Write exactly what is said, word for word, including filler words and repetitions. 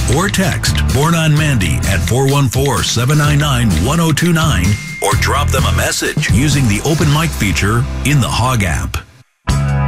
or text Born on Mandy at four one four, seven nine nine, one zero two nine or drop them a message using the open mic feature in the Hog app.